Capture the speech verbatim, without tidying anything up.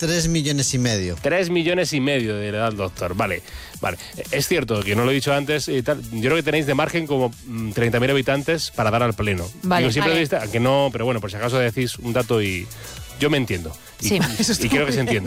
tres millones y medio. Tres millones y medio de edad, doctor. Vale, vale. Es cierto que no lo he dicho antes y tal. Yo creo que tenéis de margen como treinta mil habitantes para dar al pleno. Vale, Digo, siempre vale. Vista, que no, pero bueno, por si acaso decís un dato y yo me entiendo. Y, Sí. y, y creo que se entiende.